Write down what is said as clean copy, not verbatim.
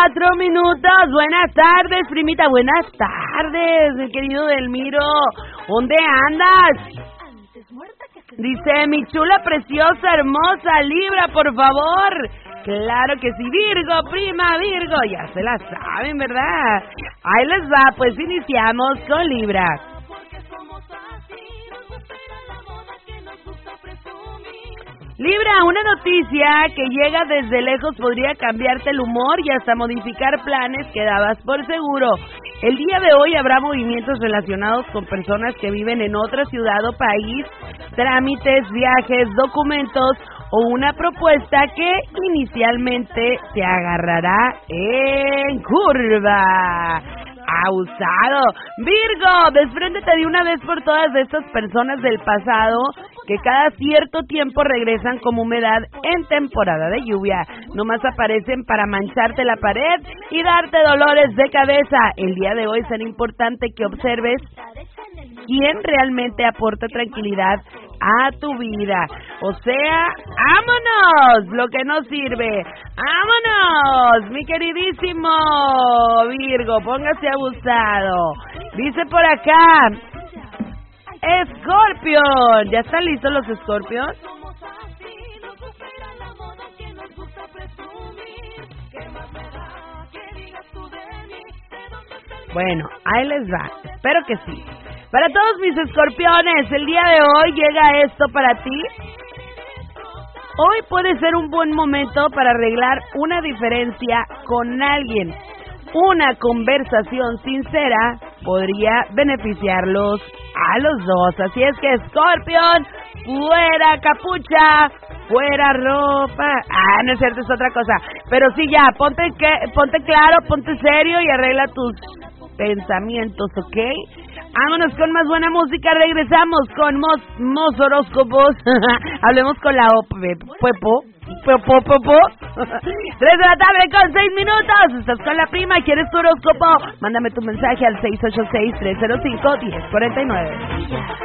4 minutos, buenas tardes, primita, buenas tardes, mi querido Delmiro, ¿dónde andas? Dice, mi chula, preciosa, hermosa, Libra, por favor. Claro que sí, Virgo, prima, Virgo, ya se la saben, ¿verdad? Ahí les va, pues iniciamos con Libra. Libra, una noticia que llega desde lejos podría cambiarte el humor y hasta modificar planes que dabas por seguro. El día de hoy habrá movimientos relacionados con personas que viven en otra ciudad o país, trámites, viajes, documentos o una propuesta que inicialmente te agarrará en curva. Abusado. Virgo, despréndete de una vez por todas de estas personas del pasado que cada cierto tiempo regresan como humedad en temporada de lluvia. Nomás aparecen para mancharte la pared y darte dolores de cabeza. El día de hoy será importante que observes quién realmente aporta tranquilidad a tu vida. O sea, ¡vámonos! Lo que no sirve. ¡Vámonos! Mi queridísimo Virgo, póngase abusado. Dice por acá, Escorpión. ¿Ya están listos los Escorpión? Bueno, ahí les va. Espero que sí. Para todos mis escorpiones, el día de hoy llega esto para ti. Hoy puede ser un buen momento para arreglar una diferencia con alguien. Una conversación sincera podría beneficiarlos a los dos. Así es que, Escorpión, fuera capucha, fuera ropa. Ah, no es cierto, es otra cosa. Pero sí, ya, ponte claro, ponte serio y arregla tus pensamientos, ¿ok? Vámonos con más buena música, regresamos con Mos horóscopos. Hablemos con la Popo. 3 de la tarde con 6 minutos. Estás con la prima y quieres tu horóscopo. Mándame tu mensaje al 686-305-1049.